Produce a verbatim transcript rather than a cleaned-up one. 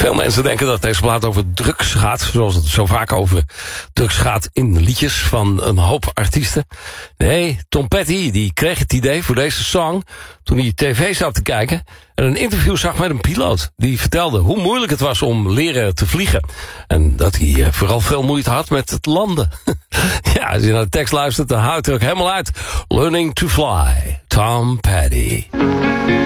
Veel mensen denken dat deze plaat over drugs gaat, zoals het zo vaak over drugs gaat in liedjes van een hoop artiesten. Nee, Tom Petty die kreeg het idee voor deze song toen hij tv zat te kijken en een interview zag met een piloot. Die vertelde hoe moeilijk het was om leren te vliegen. En dat hij uh, vooral veel moeite had met het landen. Ja, als je naar de tekst luistert, dan houdt het er ook helemaal uit. Learning to fly, Tom Petty.